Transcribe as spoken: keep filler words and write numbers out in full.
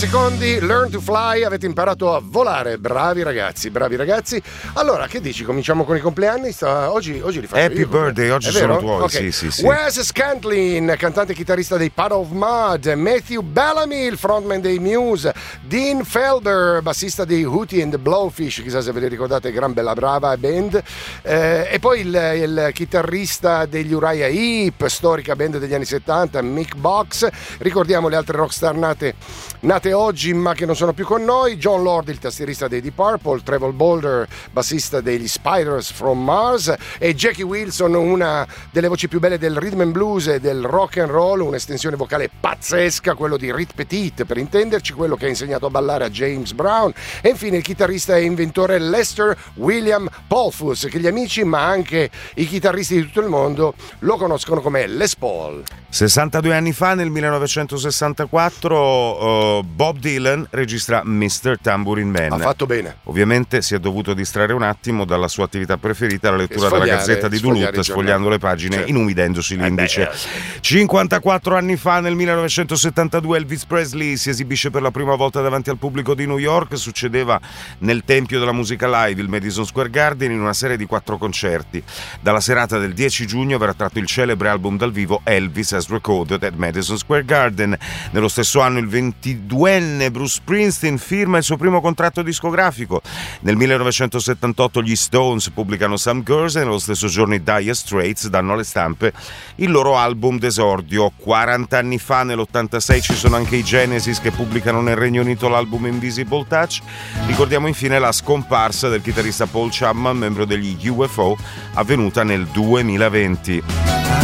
Secondi, Learn to Fly, avete imparato a volare, bravi ragazzi, bravi ragazzi. Allora, che dici? Cominciamo con i compleanni? Sta... Oggi, oggi li faccio Happy io. birthday, oggi È sono vero? tuoi, Okay. sì, sì, sì. Wes Scantlin, cantante e chitarrista dei Puddle of Mud, Matthew Bellamy, il frontman dei Muse, Dean Felder, bassista dei Hootie and the Blowfish, chissà se ve li ricordate, gran bella brava band, eh, e poi il, il chitarrista degli Uriah Heep, storica band degli anni settanta, Mick Box. Ricordiamo le altre rockstar nate, nate oggi ma che non sono più con noi: John Lord, il tastierista dei Deep Purple, Trevor Bolder, bassista degli Spiders from Mars, e Jackie Wilson, una delle voci più belle del rhythm and blues e del rock and roll, un'estensione vocale pazzesca, quello di Rit Petit, per intenderci, quello che ha insegnato a ballare a James Brown. E infine il chitarrista e inventore Lester William Polfus, che gli amici ma anche i chitarristi di tutto il mondo lo conoscono come Les Paul. sessantadue anni fa, nel millenovecentosessantaquattro, uh, Bob Dylan registra mister Tambourine Man. Ha fatto bene. Ovviamente si è dovuto distrarre un attimo dalla sua attività preferita, la lettura della Gazzetta di Duluth, sfogliando le pagine, certo, inumidendosi l'indice. Eh cinquantaquattro anni fa, nel millenovecentosettantadue, Elvis Presley si esibisce per la prima volta davanti al pubblico di New York. Succedeva nel tempio della musica live, il Madison Square Garden, in una serie di quattro concerti. Dalla serata del dieci giugno verrà tratto il celebre album dal vivo Elvis as Recorded at Madison Square Garden. Nello stesso anno il ventiduenne Bruce Springsteen firma il suo primo contratto discografico. Nel millenovecentosettantotto gli Stones pubblicano Some Girls e nello stesso giorno i Dire Straits danno alle stampe il loro album d'esordio. quaranta anni fa, nell'ottantasei, ci sono anche i Genesis che pubblicano nel Regno Unito l'album Invisible Touch. Ricordiamo infine la scomparsa del chitarrista Paul Chapman, membro degli U F O, avvenuta nel duemilaventi.